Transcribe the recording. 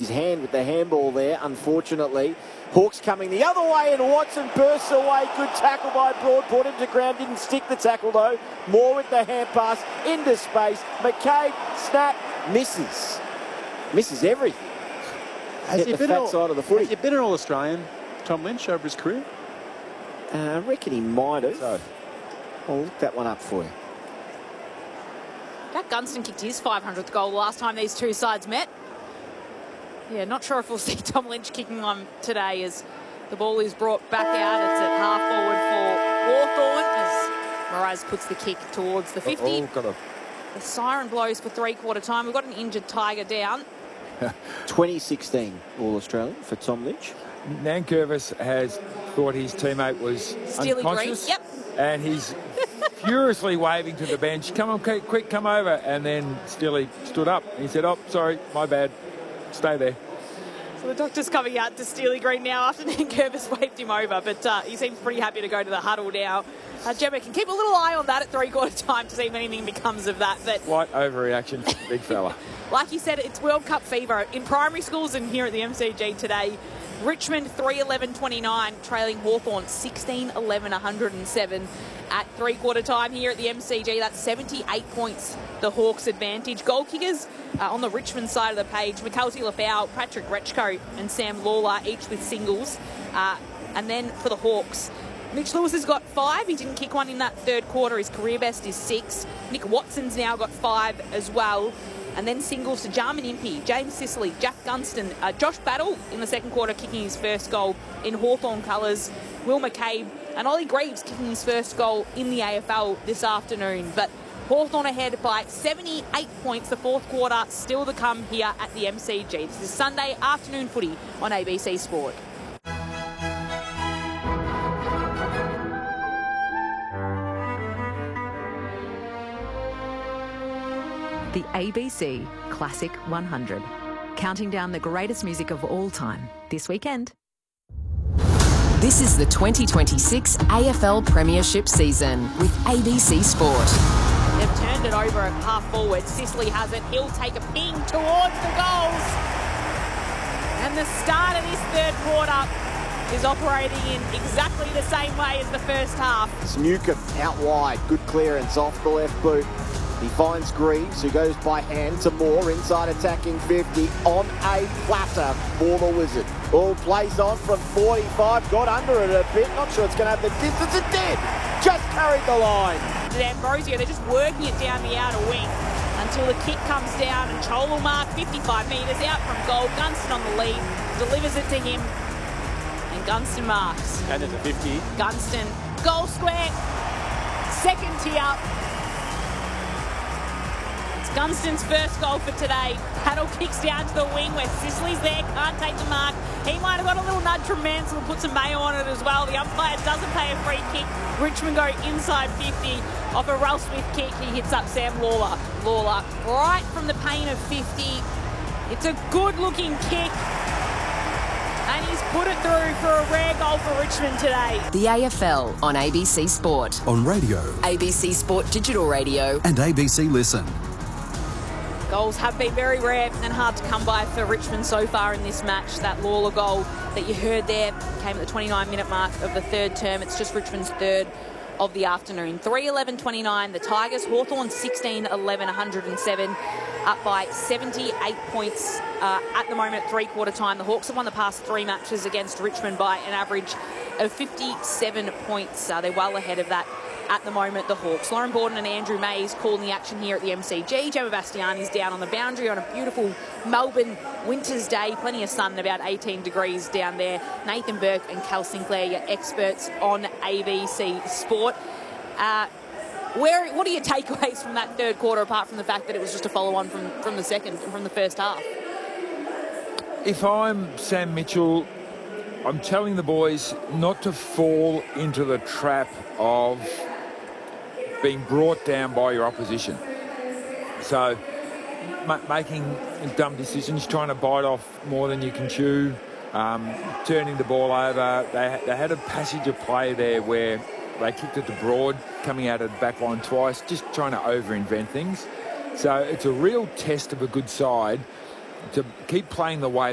his hand with the handball there, unfortunately. Hawks coming the other way, and Watson bursts away. Good tackle by Broad. Brought him to ground. Didn't stick the tackle, though. Moore with the hand pass into space. McCabe, snap, misses. Misses everything. Has he been side of the footy. Has he been an All-Australian, Tom Lynch, over his career? I reckon he might have. So. I'll look that one up for you. Jack Gunston kicked his 500th goal the last time these two sides met. Yeah, not sure if we'll see Tom Lynch kicking on today as the ball is brought back out. It's at half forward for Hawthorn as Moraes puts the kick towards the 50. The siren blows for three-quarter time. We've got an injured Tiger down. 2016 All-Australian for Tom Lynch. Nankervis has thought his teammate was Steely unconscious. Green, yep. And he's furiously waving to the bench, come on, quick, come over. And then Steely stood up. He said, oh, sorry, my bad. Stay there. So the doctor's coming out to Steely Green now after Nankervis waved him over, but he seems pretty happy to go to the huddle now. Gemma can keep a little eye on that at three-quarter time to see if anything becomes of that. But slight overreaction for the big fella. Like you said, it's World Cup fever in primary schools and here at the MCG today. Richmond 3-11-29, trailing Hawthorn 16-11-107 at three-quarter time here at the MCG. That's 78 points, the Hawks' advantage. Goal kickers on the Richmond side of the page, McKelty Lafau, Patrick Rechko and Sam Lawler, each with singles. And then for the Hawks, Mitch Lewis has got 5. He didn't kick one in that third quarter. His career best is 6. Nick Watson's now got 5 as well. And then singles to Jarman Impey, James Sicily, Jack Gunston, Josh Battle in the second quarter kicking his first goal in Hawthorn colours, Will McCabe and Ollie Greaves kicking his first goal in the AFL this afternoon. But Hawthorn ahead by 78 points, the fourth quarter still to come here at the MCG. This is Sunday afternoon footy on ABC Sport. The ABC Classic 100, counting down the greatest music of all time this weekend. This is the 2026 AFL Premiership season with ABC Sport. They've turned it over at half forward. Sicily has it. He'll take a ping towards the goals. And the start of this third quarter is operating in exactly the same way as the first half. It's Newcomb out wide. Good clearance off the left boot. He finds Greaves, who goes by hand to Moore, inside attacking 50, on a platter for the Wizard. All plays on from 45, got under it a bit, not sure it's going to have the distance, it did! Just carried the line. And Ambrosio, they're just working it down the outer wing until the kick comes down and Chol will mark 55 metres out from goal. Gunston on the lead, delivers it to him, and Gunston marks. And it's a 50. Gunston, goal square, second tier. Gunston's first goal for today. Paddle kicks down to the wing where Sicily's there, can't take the mark. He might have got a little nudge from Mansell and put some mayo on it as well. The umpire doesn't pay a free kick. Richmond go inside 50 off a Ralph Smith kick. He hits up Sam Lawler. Lawler right from the paint of 50. It's a good looking kick. And he's put it through for a rare goal for Richmond today. The AFL on ABC Sport. On radio, ABC Sport Digital Radio. and ABC Listen. Goals have been very rare and hard to come by for Richmond so far in this match. That Lawler goal that you heard there came at the 29-minute mark of the third term. It's just Richmond's third of the afternoon. 3-11-29, the Tigers. Hawthorn 16-11-107, up by 78 points at the moment at three-quarter time. The Hawks have won the past 3 matches against Richmond by an average of 57 points. They're well ahead of that at the moment, the Hawks. Lauren Borden and Andrew Mays calling the action here at the MCG. Gemma Bastiani's down on the boundary on a beautiful Melbourne winter's day. Plenty of sun, about 18 degrees down there. Nathan Burke and Cal Sinclair, your experts on ABC Sport. What are your takeaways from that third quarter, apart from the fact that it was just a follow-on from the second, from the first half? If I'm Sam Mitchell, I'm telling the boys not to fall into the trap of being brought down by your opposition. So making dumb decisions, trying to bite off more than you can chew, turning the ball over. They had a passage of play there where they kicked it to Broad, coming out of the back line twice, just trying to over-invent things. So it's a real test of a good side to keep playing the way